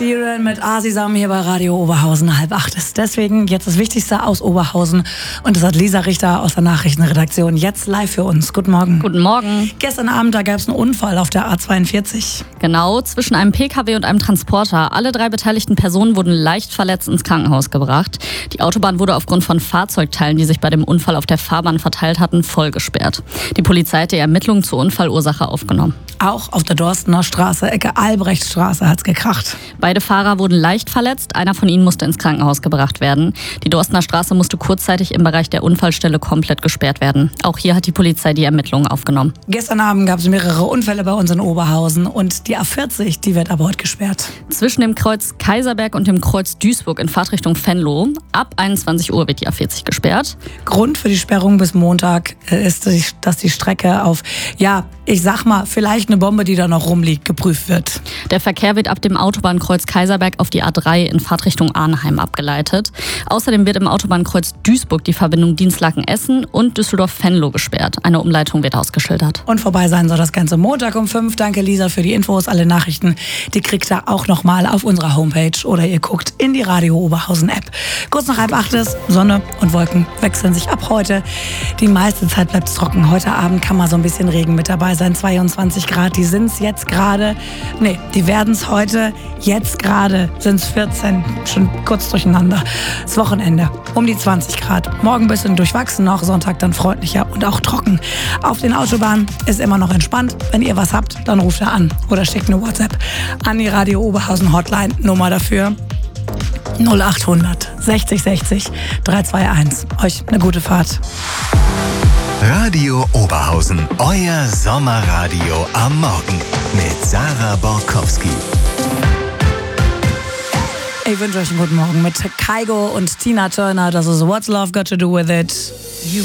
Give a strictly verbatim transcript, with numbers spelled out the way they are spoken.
Sheeran mit Asisam hier bei Radio Oberhausen. Halb acht ist deswegen jetzt das Wichtigste aus Oberhausen. Und das hat Lisa Richter aus der Nachrichtenredaktion jetzt live für uns. Guten Morgen. Guten Morgen. Gestern Abend, da gab es einen Unfall auf der A zweiundvierzig. Genau, zwischen einem Pkw und einem Transporter. Alle drei beteiligten Personen wurden leicht verletzt ins Krankenhaus gebracht. Die Autobahn wurde aufgrund von Fahrzeugteilen, die sich bei dem Unfall auf der Fahrbahn verteilt hatten, voll gesperrt. Die Polizei hat die Ermittlungen zur Unfallursache aufgenommen. Auch auf der Dorstener Straße, Ecke Albrechtstraße, hat's gekracht. Beide Fahrer wurden leicht verletzt. Einer von ihnen musste ins Krankenhaus gebracht werden. Die Dorstener Straße musste kurzzeitig im Bereich der Unfallstelle komplett gesperrt werden. Auch hier hat die Polizei die Ermittlungen aufgenommen. Gestern Abend gab es mehrere Unfälle bei uns in Oberhausen und die A vierzig, die wird aber heute gesperrt. Zwischen dem Kreuz Kaiserberg und dem Kreuz Duisburg in Fahrtrichtung Venlo. Ab einundzwanzig Uhr wird die A vierzig gesperrt. Grund für die Sperrung bis Montag ist, dass die Strecke auf, ja, ich sag mal, vielleicht eine Bombe, die da noch rumliegt, geprüft wird. Der Verkehr wird ab dem Autobahnkreuz Kaiserberg auf die A drei in Fahrtrichtung Arnheim abgeleitet. Außerdem wird im Autobahnkreuz Duisburg die Verbindung Dinslaken-Essen und Düsseldorf-Venlo gesperrt. Eine Umleitung wird ausgeschildert. Und vorbei sein soll das Ganze Montag um fünf. Danke Lisa für die Infos. Alle Nachrichten, die kriegt ihr auch nochmal auf unserer Homepage oder ihr guckt in die Radio Oberhausen App. Kurz nach halb acht ist, Sonne und Wolken wechseln sich ab heute. Die meiste Zeit bleibt es trocken. Heute Abend kann mal so ein bisschen Regen mit dabei sein. zweiundzwanzig Grad, die sind es jetzt gerade. Nee, die werden es heute. Jetzt gerade sind es vierzehn. Schon kurz durcheinander. Das Wochenende um die zwanzig Grad. Morgen ein bisschen durchwachsen noch. Sonntag dann freundlicher und auch trocken. Auf den Autobahnen ist immer noch entspannt. Wenn ihr was habt, dann ruft ihr an oder schickt eine WhatsApp an die Radio Oberhausen Hotline. Nummer dafür null achthundert sechzig sechzig dreihunderteinundzwanzig. Euch eine gute Fahrt. Radio Oberhausen, euer Sommerradio am Morgen mit Sarah Borkowski. Ich wünsche euch einen guten Morgen mit Kygo und Tina Turner. Das ist What's Love Got to Do With It.